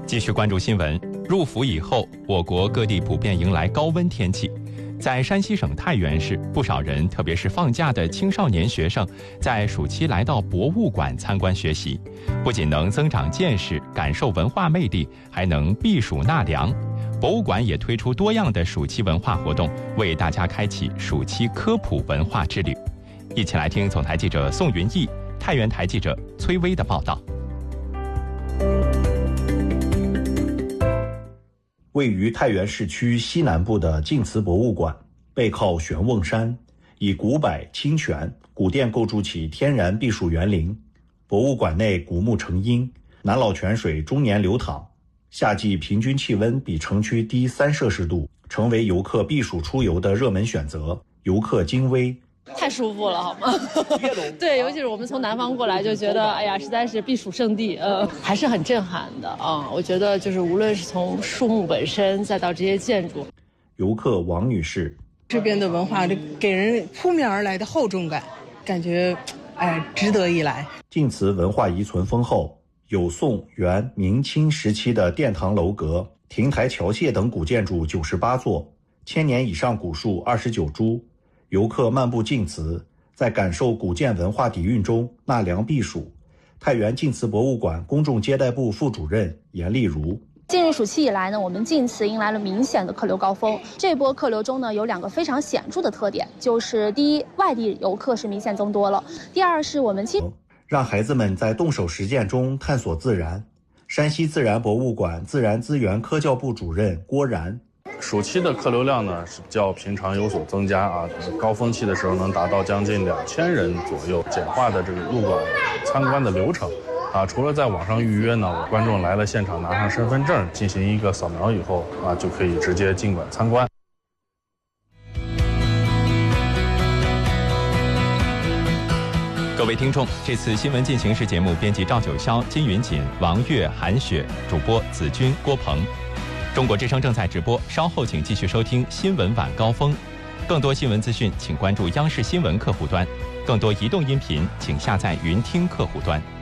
继续关注新闻。入伏以后，我国各地普遍迎来高温天气。在山西省太原市，不少人，特别是放假的青少年学生，在暑期来到博物馆参观学习，不仅能增长见识、感受文化魅力，还能避暑纳凉。博物馆也推出多样的暑期文化活动，为大家开启暑期科普文化之旅。一起来听总台记者宋云逸、太原台记者崔薇的报道。 位于太原市区西南部的晋祠博物馆，背靠玄瓮山，以古柏、清泉、古殿构筑起天然避暑园林。博物馆内古木成荫，南老泉水终年流淌，夏季平均气温比城区低3摄氏度，成为游客避暑出游的热门选择。游客精微。 太舒服了，好吗？对，尤其是我们从南方过来，就觉得哎呀，实在是避暑胜地，还是很震撼的啊！我觉得就是无论是从树木本身，再到这些建筑。 游客王女士， 这边的文化给人扑面而来的厚重感，感觉值得一来。 晋祠文化遗存丰厚，有宋、元、明清时期的殿堂楼阁、亭台桥榭等古建筑98座，1000年以上古树29株。游客漫步晋祠，在感受古建文化底蕴中纳凉避暑。太原晋祠博物馆公众接待部副主任严丽如， 进入暑期以来呢，我们晋祠迎来了明显的客流高峰。这波客流中呢，有2个非常显著的特点，就是第一，外地游客是明显增多了；第二是我们让孩子们在动手实践中探索自然。山西自然博物馆自然资源科教部主任郭然。 暑期的客流量呢是较平常有所增加啊，高峰期的时候能达到将近2000人左右。简化的这个入馆参观的流程啊，除了在网上预约呢，观众来了现场拿上身份证进行一个扫描以后啊，就可以直接进馆参观。 各位听众，这次新闻进行时节目编辑赵九霄、金云锦、王悦、韩雪，主播子君、郭鹏。中国之声正在直播，稍后请继续收听新闻晚高峰。更多新闻资讯，请关注央视新闻客户端；更多移动音频，请下载云听客户端。